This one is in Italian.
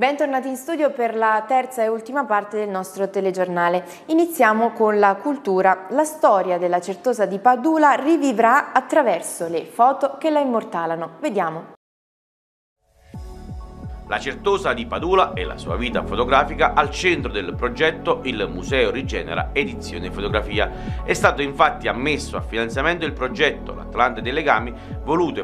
Bentornati in studio per la terza e ultima parte del nostro telegiornale. Iniziamo con la cultura. La storia della Certosa di Padula rivivrà attraverso le foto che la immortalano. Vediamo. La Certosa di Padula e la sua vita fotografica al centro del progetto il Museo Rigenera Edizione Fotografia. È stato infatti ammesso a finanziamento il progetto L'Atlante dei Legami, voluto